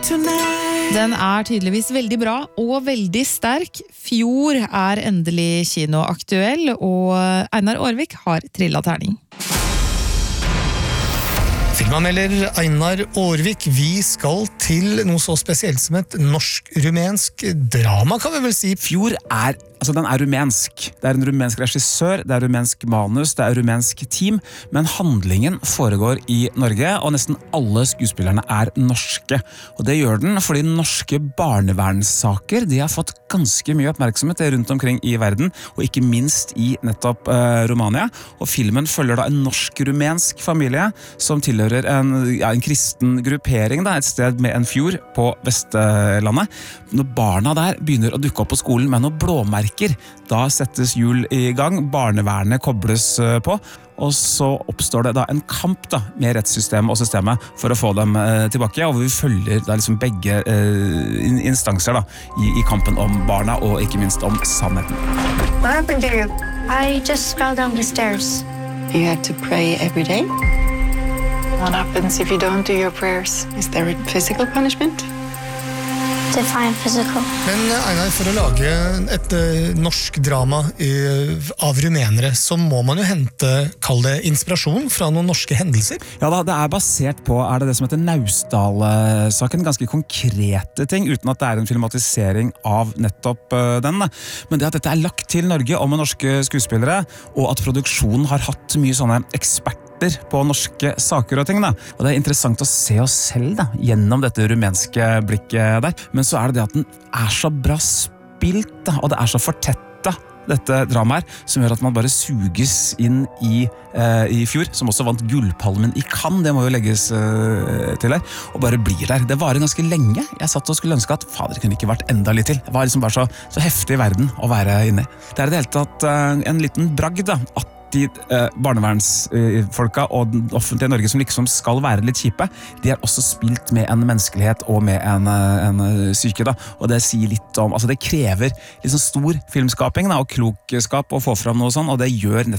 Den tydeligvis veldig bra og veldig sterk. Fjord endelig kinoaktuell, og Einar Aarvik har trillet terning. Filmanmelder Einar Aarvik, vi skal til noe så spesielt som et norsk-rumensk drama, kan vi vel si. Fjord den rumensk. Det en rumensk regissør, det rumensk manus, det rumensk team, men handlingen foregår i Norge, og nesten alle skuespillerne norske. Og det gjør den fordi norske barnevernssaker, de har fått ganske mye oppmerksomhet rundt omkring i verden, og ikke minst i nettopp Romania. Og filmen følger da en norsk-rumensk familie som tilhører en kristen gruppering, et sted med en fjord på Vestlandet. Når barna der begynner å dukke opp på skolen med noen blåmerker, da settes hjul i gang, barnevernet kobles på, og så oppstår det da en kamp med rettssystemet og systemet for å få dem tilbake, og vi følger da liksom begge instanser i kampen om barna og ikke minst om sannheten. What happened to you? I just fell down the stairs. You have to pray every day? What happens if you don't do your prayers? Is there a physical punishment? Define physical. Men Einar, for å lage et norsk drama av rumenere, så må man jo kall det inspirasjon fra noen norske hendelser. Ja da, det basert på, det som heter Naustdal-saken, ganske konkrete ting, uten at det en filmatisering av nettopp den. Men det at dette lagt til Norge og med norske skuespillere, og at produksjonen har hatt mye sånne eksperter på norske saker og ting og det interessant å se oss selv gjennom dette rumenske blikket der, men så det at den så bra spilt og det så fortetta dette dramaet som gjør at man bare suges inn i Fjord, som også vant Gullpalmen i Cannes, det må jo legges til her, og bare blir der. Det varer ganske lenge. Jeg satt og skulle ønske at fader, det kunne ikke vært enda litt til. Det var liksom bare så heftig i verden å være inne i. Det det hele tatt en liten bragd at de barnevernsfolka og den offentlige Norge som liksom skal være litt kjipe, de også spilt med en menneskelighet og med en syke og det sier litt om, det krever liksom stor filmskaping og klokskap å få fram noe sånn, og det gjør